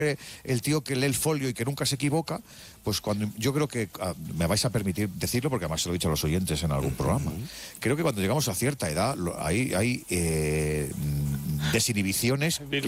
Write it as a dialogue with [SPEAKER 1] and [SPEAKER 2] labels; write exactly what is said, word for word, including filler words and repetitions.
[SPEAKER 1] el tío que lee el folio y que nunca se equivoca, pues cuando yo creo que, ah, me vais a permitir decirlo porque además se lo he dicho a los oyentes en algún programa, creo que cuando llegamos a cierta edad lo- hay, hay eh, desinhibiciones que